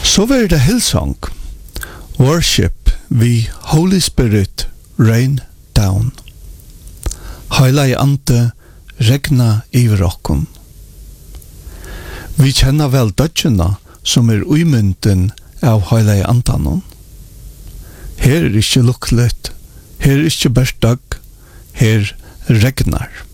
Så var det Hillsong, Worship vi Holy Spirit Rain Down. Heilige Ante regna iver okkon. Vi kjenner vel dødgjena som uimynden av Heilige Antanon. Her ikkje lukklet, her ikkje berstag, her regnar.